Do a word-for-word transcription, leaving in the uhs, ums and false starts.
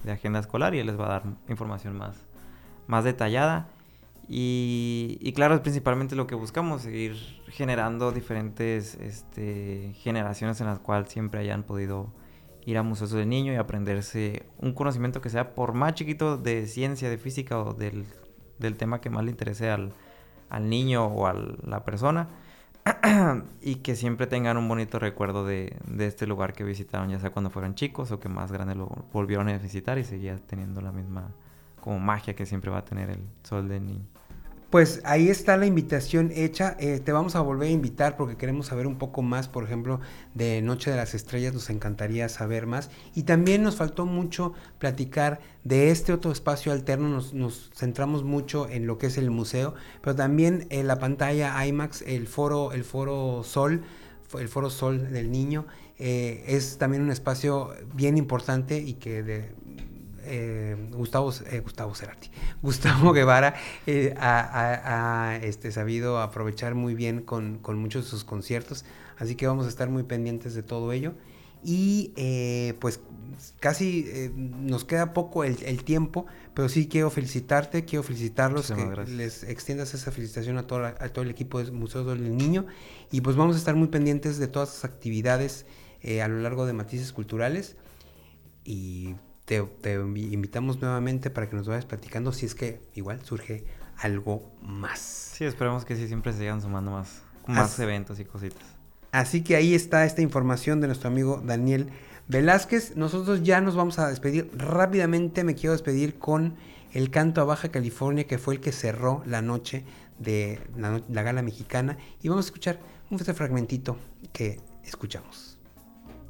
de agenda escolar y él les va a dar información más, más detallada. Y, y claro, es principalmente lo que buscamos, seguir generando diferentes este, generaciones en las cuales siempre hayan podido ir a museos de niño y aprenderse un conocimiento que sea por más chiquito de ciencia, de física o del, del tema que más le interese al, al niño o a la persona. Y que siempre tengan un bonito recuerdo de, de este lugar que visitaron, ya sea cuando fueron chicos o que más grandes lo volvieron a visitar y seguía teniendo la misma como magia que siempre va a tener el Sol del Niño. Pues ahí está la invitación hecha. Eh, te vamos a volver a invitar porque queremos saber un poco más, por ejemplo, de Noche de las Estrellas. Nos encantaría saber más. Y también nos faltó mucho platicar de este otro espacio alterno. Nos, nos centramos mucho en lo que es el museo, pero también en la pantalla IMAX, el foro, el foro Sol, el foro Sol del Niño. Eh, es también un espacio bien importante y que de, Eh, Gustavo, eh, Gustavo Cerati, Gustavo Guevara eh, ha, ha, ha este, sabido aprovechar muy bien con, con muchos de sus conciertos, así que vamos a estar muy pendientes de todo ello. Y eh, pues casi eh, nos queda poco el, el tiempo, pero sí quiero felicitarte, quiero felicitarlos, Muchísimas que gracias. les extiendas esa felicitación a todo, a todo el equipo de Museo del Niño, y pues vamos a estar muy pendientes de todas las actividades eh, a lo largo de Matices Culturales. Y te, te invitamos nuevamente para que nos vayas platicando si es que igual surge algo más. Sí, esperemos que sí siempre se sigan sumando más, más As, eventos y cositas. Así que ahí está esta información de nuestro amigo Daniel Velázquez. Nosotros ya nos vamos a despedir rápidamente. Me quiero despedir con el canto a Baja California, que fue el que cerró la noche de la, la gala mexicana. Y vamos a escuchar un fragmentito que escuchamos.